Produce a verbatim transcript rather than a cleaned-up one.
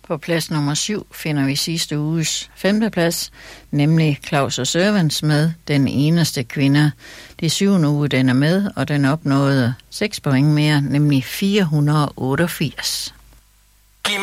På plads nummer syv finder vi sidste uges femte plads, nemlig Claus og Servants med Den eneste kvinde. Det er syvende uge, den er med, og den opnåede seks point mere, nemlig fire hundrede otteogfirs.